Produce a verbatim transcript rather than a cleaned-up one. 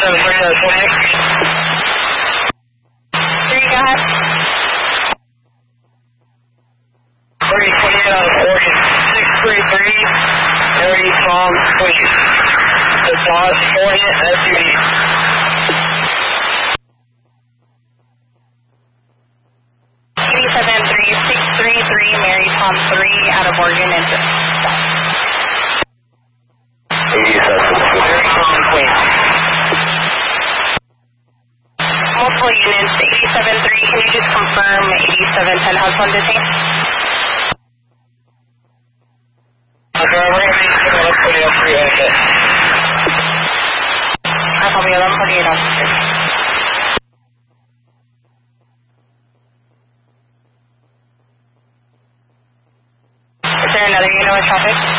seven three, uh, twenty-eight. Three, go ahead. three twenty-eight out of Oregon. six three three, Mary Tom, please. The Toss, Oregon, S U D. eighty-seven three six three three, Mary Tom three out of Oregon and eighty-seven, Mary Tom, please. multiple units, eighty-seven three, can you just confirm eighty-seven ten has one detained? Okay, we're going to be eleven forty-eight for you, okay. I copy eleven forty-eight officer. Is there another unit with traffic?